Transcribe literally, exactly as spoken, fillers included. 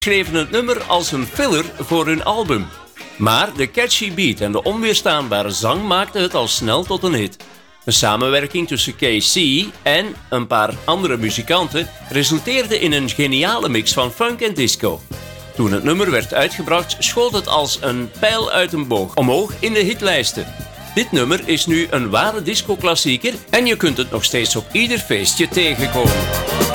schreven het nummer als een filler voor hun album. Maar de catchy beat en de onweerstaanbare zang maakten het al snel tot een hit. Een samenwerking tussen K C en een paar andere muzikanten resulteerde in een geniale mix van funk en disco. Toen het nummer werd uitgebracht, schoot het als een pijl uit een boog omhoog in de hitlijsten. Dit nummer is nu een ware disco-klassieker en je kunt het nog steeds op ieder feestje tegenkomen.